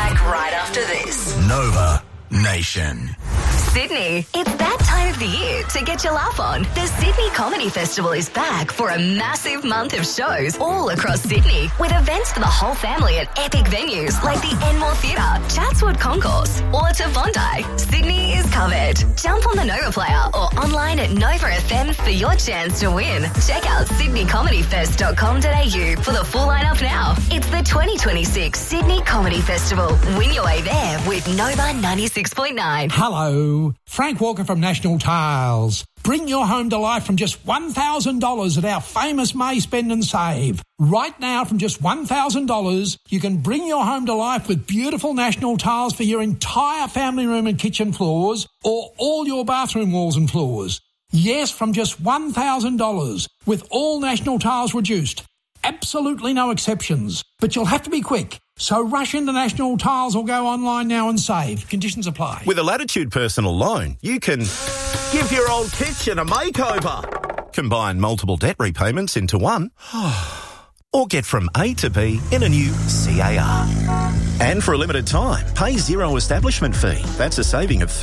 back right after this. Nova Nation. Sydney, it's that time of the year to get your laugh on. The Sydney Comedy Festival is back for a massive month of shows all across Sydney with events for the whole family at epic venues like the Enmore Theatre, Chatswood Concourse or to Bondi. Sydney is covered. Jump on the Nova Player or online at Nova FM for your chance to win. Check out sydneycomedyfest.com.au for the full lineup now. It's the 2026 Sydney Comedy Festival. Win your way there with Nova 96.9. Hello. Frank Walker from National Tiles. Bring your home to life from just $1,000 at our famous May Spend and Save. Right now, from just $1,000, you can bring your home to life with beautiful National Tiles for your entire family room and kitchen floors or all your bathroom walls and floors. Yes, from just $1,000 with all National Tiles reduced. Absolutely no exceptions. But you'll have to be quick. So rush into National Tiles or go online now and save. Conditions apply. With a Latitude personal loan, you can give your old kitchen a makeover, combine multiple debt repayments into one, or get from A to B in a new CAR. And for a limited time, pay zero establishment fee. That's a saving of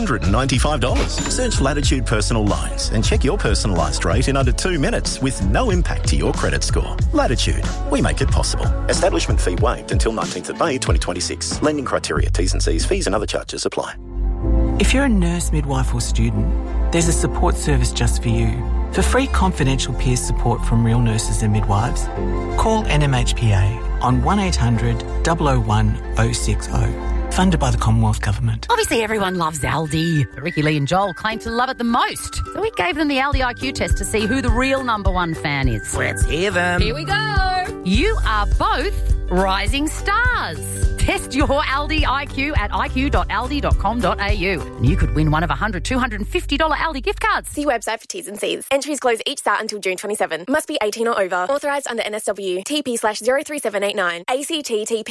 $395. Search Latitude Personal Loans and check your personalised rate in under 2 minutes with no impact to your credit score. Latitude, we make it possible. Establishment fee waived until 19th of May 2026. Lending criteria, T's and C's, fees and other charges apply. If you're a nurse, midwife or student, there's a support service just for you. For free confidential peer support from real nurses and midwives, call NMHPA on 1800 001 060. Funded by the Commonwealth Government. Obviously, everyone loves Aldi. But Ricky Lee and Joel claim to love it the most. So we gave them the Aldi IQ test to see who the real number one fan is. Let's hear them. Here we go. You are both rising stars. Test your Aldi IQ at iq.aldi.com.au. And you could win one of $100, $250 Aldi gift cards. See website for T's and C's. Entries close each start until June 27. Must be 18 or over. Authorised under NSW. TP/03789. ACT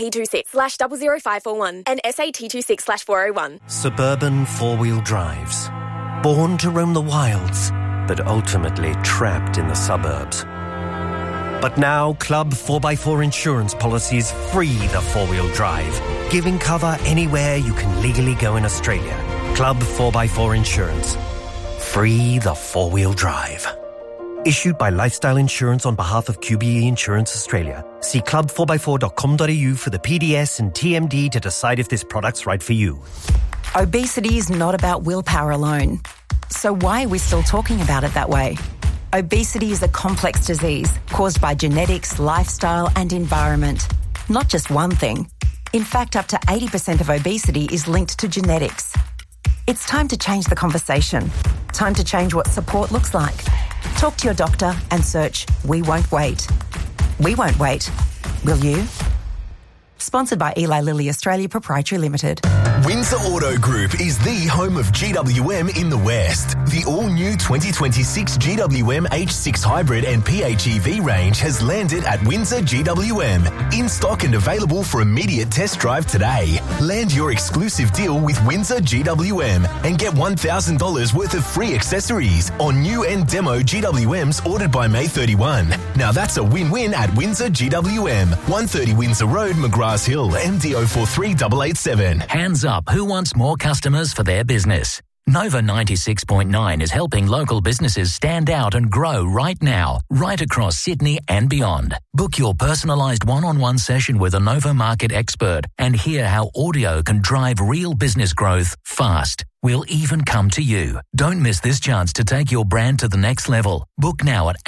TP26/00541. And SAT26/401. Suburban four-wheel drives. Born to roam the wilds, but ultimately trapped in the suburbs. But now, Club 4x4 insurance policies free the four-wheel drive, giving cover anywhere you can legally go in Australia. Club 4x4 Insurance. Free the four-wheel drive. Issued by Lifestyle Insurance on behalf of QBE Insurance Australia. See club4x4.com.au for the PDS and TMD to decide if this product's right for you. Obesity is not about willpower alone. So why are we still talking about it that way? Obesity is a complex disease caused by genetics, lifestyle and environment. Not just one thing. In fact, up to 80% of obesity is linked to genetics. It's time to change the conversation. Time to change what support looks like. Talk to your doctor and search We Won't Wait. We won't wait. Will you? Sponsored by Eli Lilly Australia Proprietary Limited. Windsor Auto Group is the home of GWM in the West. The all-new 2026 GWM H6 Hybrid and PHEV range has landed at Windsor GWM. In stock and available for immediate test drive today. Land your exclusive deal with Windsor GWM and get $1,000 worth of free accessories on new and demo GWMs ordered by May 31. Now that's a win-win at Windsor GWM. 130 Windsor Road, McGrath Hill, MD 043887. Hands up, who wants more customers for their business? Nova 96.9 is helping local businesses stand out and grow right now, right across Sydney and beyond. Book your personalised one-on-one session with a Nova market expert and hear how audio can drive real business growth fast. We'll even come to you. Don't miss this chance to take your brand to the next level. Book now at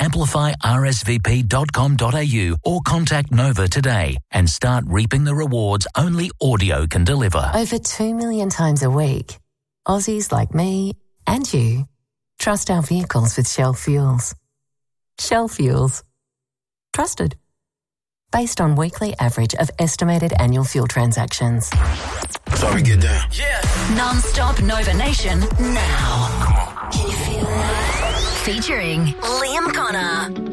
amplifyrsvp.com.au or contact Nova today and start reaping the rewards only audio can deliver. Over 2 million times a week, Aussies like me and you trust our vehicles with Shell Fuels. Shell Fuels. Trusted. Based on weekly average of estimated annual fuel transactions. Sorry, get down. Yeah. Non-stop Nova Nation now. Come on. Can you feel it? Featuring Liam Connor.